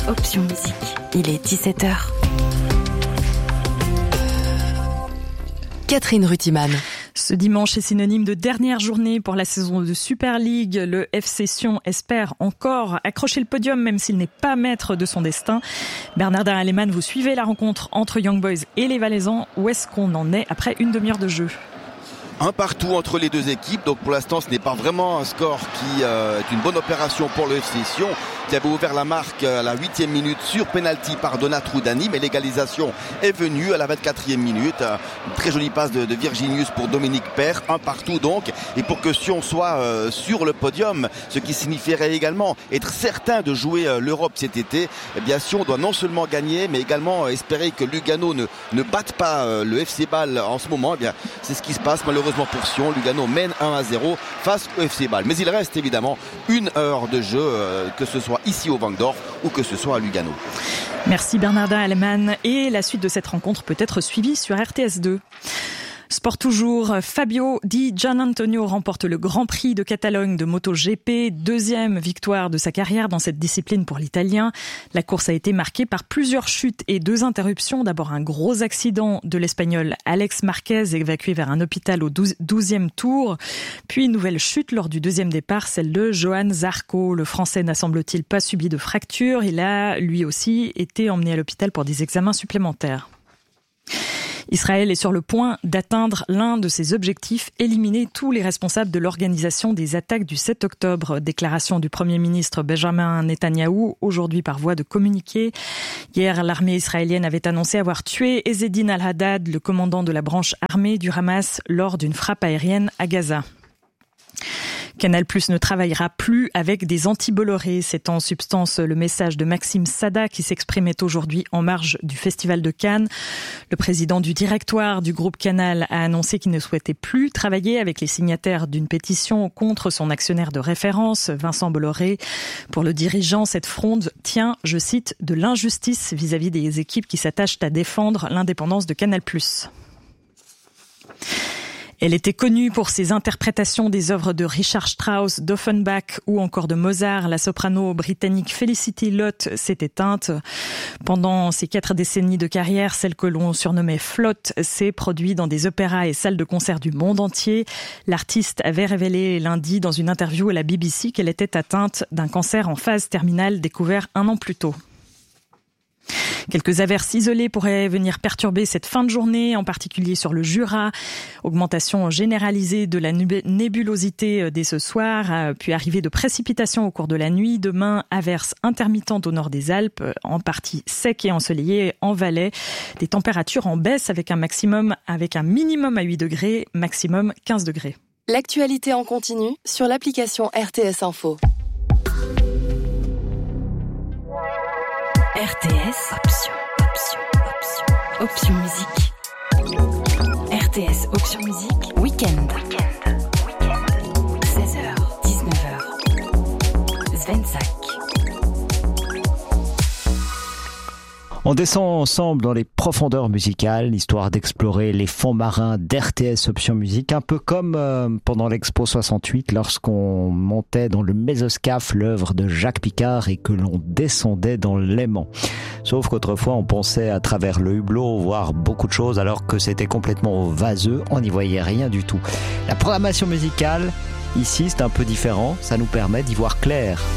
Option Musique. Il est 17h. Catherine Rutiman. Ce dimanche est synonyme de dernière journée pour la saison de Super League. Le FC Sion espère encore accrocher le podium même s'il n'est pas maître de son destin. Bernardin Aleman, vous suivez la rencontre entre Young Boys et les Valaisans. Où est-ce qu'on en est après une demi-heure de jeu ? Un partout entre les deux équipes, donc pour l'instant ce n'est pas vraiment un score qui est une bonne opération pour le FC Sion, qui avait ouvert la marque à la 8e minute sur penalty par Donat Roudani, mais l'égalisation est venue à la 24e minute. Une très jolie passe de Virginius pour Dominique Père, un partout donc, et pour que Sion soit sur le podium, ce qui signifierait également être certain de jouer l'Europe cet été, eh bien Sion doit non seulement gagner, mais également espérer que Lugano ne batte pas le FC Bâle en ce moment. Eh bien, c'est ce qui se passe malheureusement pour Sion. Lugano mène 1-0 face au FC Bâle. Mais il reste évidemment une heure de jeu, que ce soit ici au Vangdorf ou que ce soit à Lugano. Merci Bernardin Aleman. Et la suite de cette rencontre peut être suivie sur RTS2. Sport toujours, Fabio Di Gianantonio remporte le Grand Prix de Catalogne de MotoGP, deuxième victoire de sa carrière dans cette discipline pour l'Italien. La course a été marquée par plusieurs chutes et 2 interruptions. D'abord un gros accident de l'Espagnol Alex Marquez, évacué vers un hôpital au 12e tour. Puis une nouvelle chute lors du deuxième départ, celle de Johan Zarco. Le Français n'a semble-t-il pas subi de fracture. Il a lui aussi été emmené à l'hôpital pour des examens supplémentaires. Israël est sur le point d'atteindre l'un de ses objectifs, éliminer tous les responsables de l'organisation des attaques du 7 octobre. Déclaration du Premier ministre Benjamin Netanyahou, aujourd'hui par voie de communiqué. Hier, l'armée israélienne avait annoncé avoir tué Ezzedine Al-Haddad, le commandant de la branche armée du Hamas, lors d'une frappe aérienne à Gaza. Canal+ ne travaillera plus avec des anti-Bolloré. C'est en substance le message de Maxime Sada qui s'exprimait aujourd'hui en marge du Festival de Cannes. Le président du directoire du groupe Canal a annoncé qu'il ne souhaitait plus travailler avec les signataires d'une pétition contre son actionnaire de référence, Vincent Bolloré. Pour le dirigeant, cette fronde tient, je cite, de l'injustice vis-à-vis des équipes qui s'attachent à défendre l'indépendance de Canal+. Elle était connue pour ses interprétations des œuvres de Richard Strauss, d'Offenbach ou encore de Mozart. La soprano britannique Felicity Lott s'est éteinte. Pendant ses 4 décennies de carrière, celle que l'on surnommait Flotte s'est produite dans des opéras et salles de concert du monde entier. L'artiste avait révélé lundi dans une interview à la BBC qu'elle était atteinte d'un cancer en phase terminale découvert 1 an plus tôt. Quelques averses isolées pourraient venir perturber cette fin de journée, en particulier sur le Jura. Augmentation généralisée de la nébulosité dès ce soir, puis arrivée de précipitations au cours de la nuit. Demain, averses intermittentes au nord des Alpes, en partie sec et ensoleillé en Valais. Des températures en baisse avec un minimum à 8 degrés, maximum 15 degrés. L'actualité en continu sur l'application RTS Info. RTS Option Musique. RTS Option Musique Week-end. 16h, 19h. Svensak. On descend ensemble dans les profondeurs musicales, histoire d'explorer les fonds marins d'RTS Option Musique, un peu comme pendant l'Expo 68, lorsqu'on montait dans le Mésoscaphe, l'œuvre de Jacques Picard, et que l'on descendait dans l'aimant. Sauf qu'autrefois, on pensait à travers le hublot voir beaucoup de choses, alors que c'était complètement vaseux, on n'y voyait rien du tout. La programmation musicale, ici, c'est un peu différent, ça nous permet d'y voir clair.